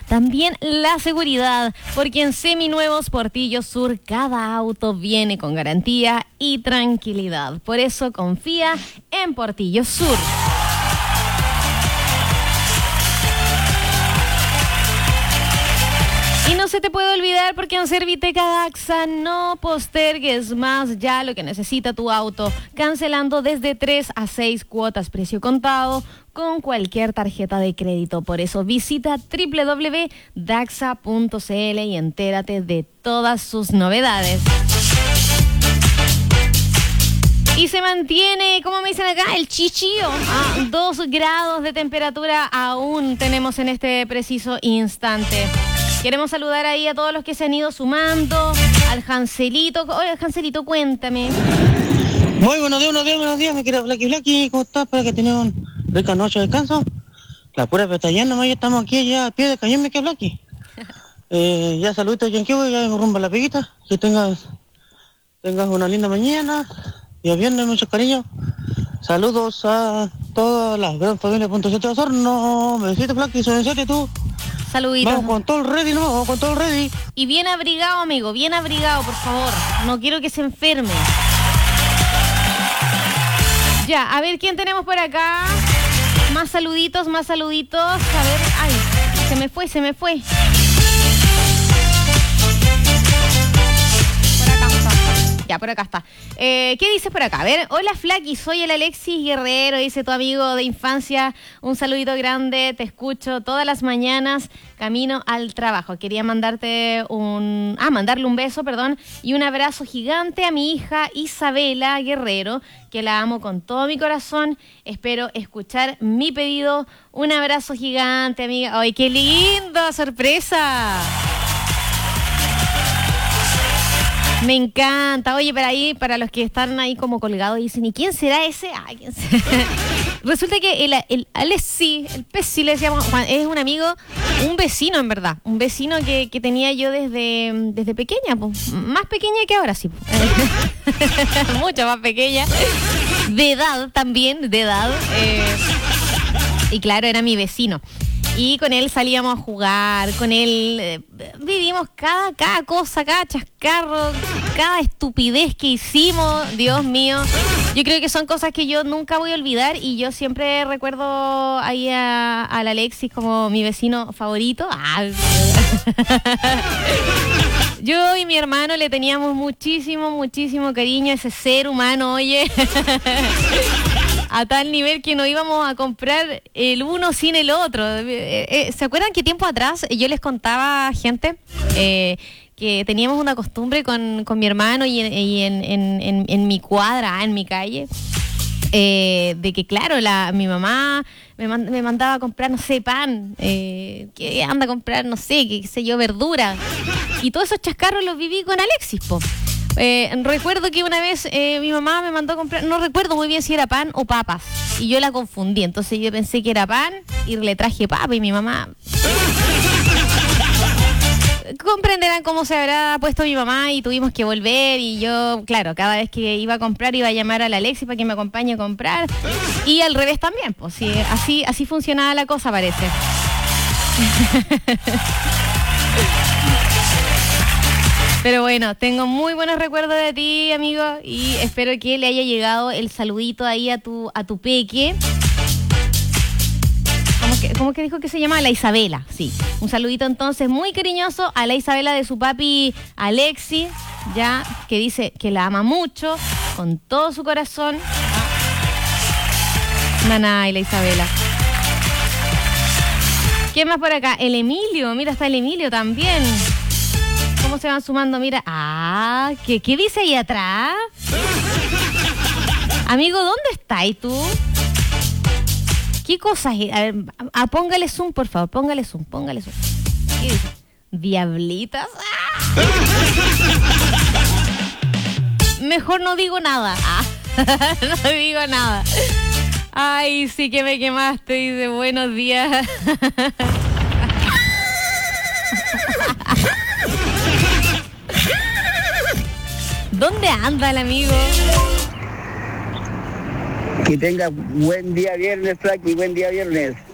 también la seguridad, porque en Seminuevos Portillo Sur cada auto viene con garantía y tranquilidad. Por eso confía en Portillo Sur. Y no se te puede olvidar, porque en Serviteca Daxa no postergues más ya lo que necesita tu auto, cancelando desde 3 a 6 cuotas precio contado con cualquier tarjeta de crédito. Por eso visita www.daxa.cl y entérate de todas sus novedades. Y se mantiene, como me dicen acá, el chichío a 2 grados de temperatura aún tenemos en este preciso instante. Queremos saludar ahí a todos los que se han ido sumando, al Janselito. Oye, Janselito, cuéntame. Muy buenos días, mi querido Blacky. ¿Cómo estás? Espero que tengas una rica noche de descanso. La pura pestaña, nomás ya estamos aquí ya al pie del cañón, mi querido Blacky. Ya saluditos, Yanquivo, ya rumbo a la piguita. Que tengas una linda mañana. Y a viernes, muchos cariños. Saludos a todas las gran familias .7 Osorno. Me besito, Blacky, soy en serio tú. Saluditos. Vamos con todo el ready, ¿no? Vamos con todo el ready. Y bien abrigado, amigo, bien abrigado, por favor. No quiero que se enferme. Ya, a ver, ¿quién tenemos por acá? Más saluditos. A ver, ay, se me fue. Por acá está. ¿Qué dices por acá? A ver, hola Flaky, soy el Alexis Guerrero, dice tu amigo de infancia. Un saludito grande, te escucho todas las mañanas camino al trabajo. Quería mandarle un beso, y un abrazo gigante a mi hija Isabela Guerrero, que la amo con todo mi corazón. Espero escuchar mi pedido. Un abrazo gigante, amiga. ¡Ay, qué linda sorpresa! Me encanta. Oye, para los que están ahí como colgados y dicen, ¿y quién será ese? Ay, ¿quién será? Resulta que el Alessi, el Pesci le decíamos, es un amigo, un vecino en verdad, un vecino que tenía yo desde pequeña, pues, más pequeña que ahora, sí. Mucho más pequeña, de edad. Y claro, era mi vecino. Y con él salíamos a jugar, con él vivimos cada cosa, cada chascarro, cada estupidez que hicimos, Dios mío. Yo creo que son cosas que yo nunca voy a olvidar y yo siempre recuerdo ahí al Alexis como mi vecino favorito. Yo y mi hermano le teníamos muchísimo cariño a ese ser humano, oye. A tal nivel que no íbamos a comprar el uno sin el otro. ¿Se acuerdan que tiempo atrás yo les contaba, gente, que teníamos una costumbre con mi hermano y en mi cuadra, en mi calle, de que claro, mi mamá me mandaba a comprar, no sé, pan, que anda a comprar, no sé, qué sé yo, verdura. Y todos esos chascarros los viví con Alexis, po. Recuerdo que una vez mi mamá me mandó a comprar, no recuerdo muy bien si era pan o papas, y yo la confundí, entonces yo pensé que era pan y le traje papa y mi mamá... Comprenderán cómo se habrá puesto mi mamá y tuvimos que volver y yo, claro, cada vez que iba a comprar iba a llamar a la Alexis para que me acompañe a comprar y al revés también, pues sí, así funcionaba la cosa, parece. Pero bueno, tengo muy buenos recuerdos de ti, amigo, y espero que le haya llegado el saludito ahí a tu peque. ¿Cómo que dijo que se llama? La Isabela, sí. Un saludito entonces muy cariñoso a la Isabela de su papi Alexis, ya, que dice que la ama mucho, con todo su corazón. Naná y la Isabela. ¿Quién más por acá? El Emilio, mira, está el Emilio también. ¿Cómo se van sumando? Mira, ¿qué dice ahí atrás? Amigo, ¿dónde estás tú? ¿Qué cosas? A ver, póngale zoom, por favor, póngale zoom. ¿Qué dice? ¿Diablitas? Mejor no digo nada. No digo nada. Ay, sí que me quemaste, dice, buenos días. ¿Dónde anda el amigo? Que tenga buen día viernes, Flaky, buen día viernes.